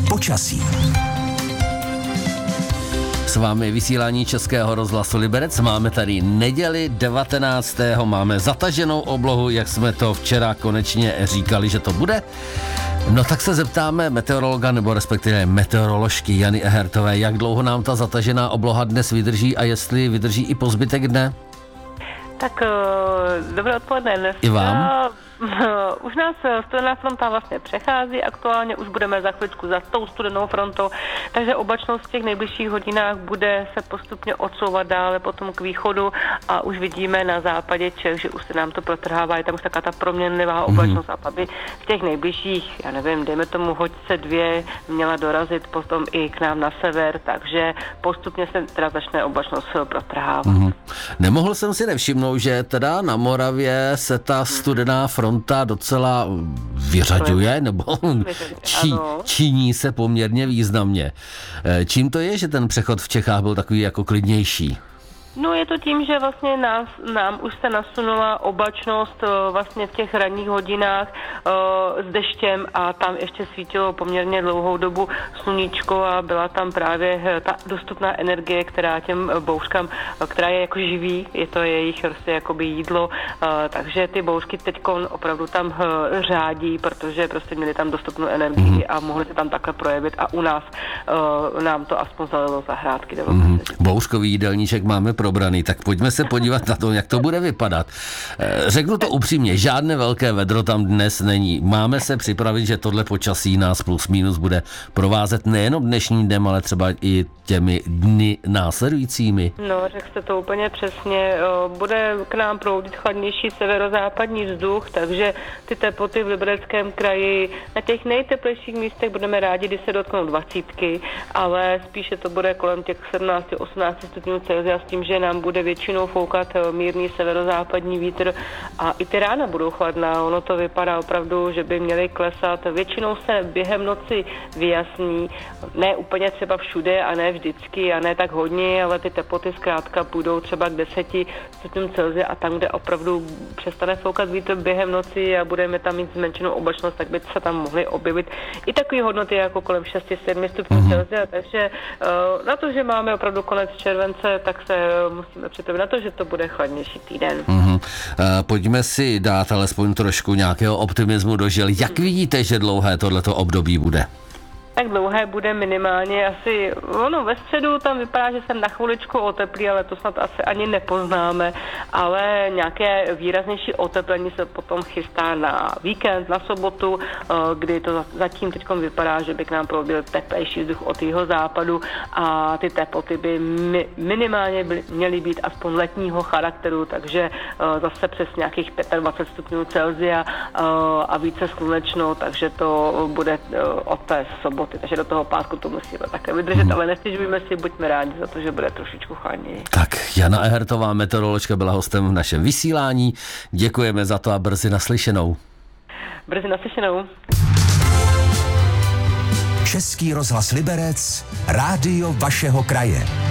Počasí. S vámi vysílání Českého rozhlasu Liberec. Máme tady neděli 19. Máme zataženou oblohu, jak jsme to včera konečně říkali, že to bude. No tak se zeptáme meteorologa, nebo respektive meteoroložky Jany Ehertové, jak dlouho nám ta zatažená obloha dnes vydrží a jestli vydrží i po zbytek dne? Tak dobré odpoledne. Dneska I vám. Už nás studená fronta vlastně přechází, aktuálně už budeme za chvíličku za tou studenou frontou, takže oblačnost v těch nejbližších hodinách bude se postupně odsouvat dále potom k východu a už vidíme na západě Čech, že už se nám to protrhává, je tam už taková ta proměnlivá oblačnost a aby v těch nejbližších, já nevím, dejme tomu hoďce 2 měla dorazit potom i k nám na sever, takže postupně se teda začne oblačnost protrhávat. Nemohl jsem si nevšimnout, že teda na Moravě se ta studená fronta docela vyřaďuje, nebo činí se poměrně významně. Čím to je, že ten přechod v Čechách byl takový jako klidnější? No je to tím, že vlastně nám už se nasunula oblačnost vlastně v těch ranních hodinách s deštěm a tam ještě svítilo poměrně dlouhou dobu sluníčko a byla tam právě ta dostupná energie, která těm bouřkám, která je jako živý, je to jejich prostě jakoby jídlo, takže ty bouřky teďko opravdu tam řádí, protože prostě měli tam dostupnou energii a mohli se tam takhle projevit a u nás nám to aspoň zalilo zahrádky. Bouřkový jídelníček máme probraný, tak pojďme se podívat na to, jak to bude vypadat. Řeknu to upřímně, žádné velké vedro tam dnes není. Máme se připravit, že tohle počasí nás plus minus bude provázet nejenom dnešním dnem, ale třeba i těmi dny následujícími. No, řekl jste to úplně přesně. Bude k nám proudit chladnější severozápadní vzduch, takže ty teploty v Libereckém kraji na těch nejteplejších místech budeme rádi, když se dotknou 20, ale spíše to bude kolem těch 17-18 stupňů Celsia s tím, že nám bude většinou foukat mírný severozápadní vítr a i ty rána budou chladná. Ono to vypadá opravdu, že by měly klesat. Většinou se během noci vyjasní, ne úplně třeba všude a ne vždycky a ne tak hodně, ale ty teploty zkrátka půjdou třeba k 10 stupňům Celsia a tam, kde opravdu přestane foukat vítr během noci a budeme tam mít zmenšenou oblačnost, tak by se tam mohly objevit i takové hodnoty jako kolem 6-7 stupňů Celsia, takže na to, že máme opravdu konec července, tak se musíme připravit na to, že to bude chladnější týden. Pojďme si dát alespoň trošku nějakého optimismu do žil. Jak vidíte, že dlouhé tohleto období bude? Tak dlouhé bude minimálně asi, ve středu tam vypadá, že se na chviličku oteplí, ale to snad asi ani nepoznáme, ale nějaké výraznější oteplení se potom chystá na víkend, na sobotu, kdy to zatím teď vypadá, že by k nám proudil teplejší vzduch od jeho západu a ty teploty by minimálně měly být aspoň letního charakteru, takže zase přes nějakých 25 stupňů Celsia a více slunečno, takže to bude od té soboty. Takže do toho pátku to musíme také vydržet, ale nestěžujeme si, buďme rádi za to, že bude trošičku chladněji. Tak, Jana Ehertová, meteoroložka, byla hostem v našem vysílání. Děkujeme za to a brzy naslyšenou. Brzy naslyšenou. Český rozhlas Liberec, rádio vašeho kraje.